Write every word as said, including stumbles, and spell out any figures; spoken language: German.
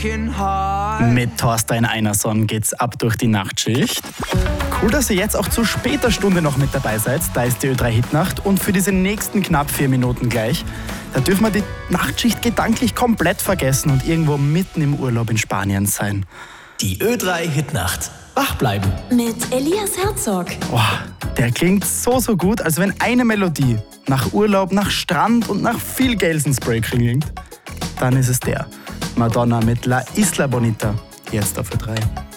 Mit Thorstein Einarsson geht's ab durch die Nachtschicht. Cool, dass ihr jetzt auch zu später Stunde noch mit dabei seid. Da ist die Ö drei Hitnacht und für diese nächsten knapp vier Minuten gleich, da dürfen wir die Nachtschicht gedanklich komplett vergessen und irgendwo mitten im Urlaub in Spanien sein. Die Ö drei Hitnacht. Wach bleiben. Mit Elias Herzog. Boah, der klingt so, so gut, als wenn eine Melodie nach Urlaub, nach Strand und nach viel Gelsenspray klingt. Dann ist es der. Madonna mit La Isla Bonita. Jetzt auf Ö drei.